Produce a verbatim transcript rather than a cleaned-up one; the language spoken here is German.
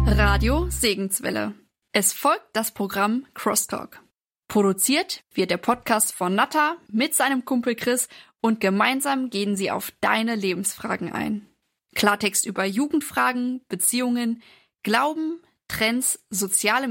Radio Segenswelle. Es folgt das Programm Crosstalk. Produziert wird der Podcast von Natta mit seinem Kumpel Chris und gemeinsam gehen sie auf deine Lebensfragen ein. Klartext über Jugendfragen, Beziehungen, Glauben, Trends, soziale